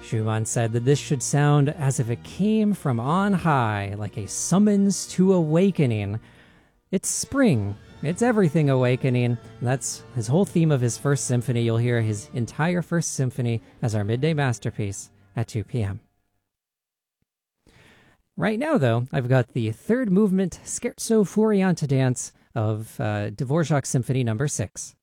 Schumann said that this should sound as if it came from on high, like a summons to awakening. It's spring. It's everything awakening. That's his whole theme of his first symphony. You'll hear his entire first symphony as our midday masterpiece at 2 p.m. Right now, though, I've got the third movement Scherzo Fuoriante Dance of Dvorak's Symphony No. 6.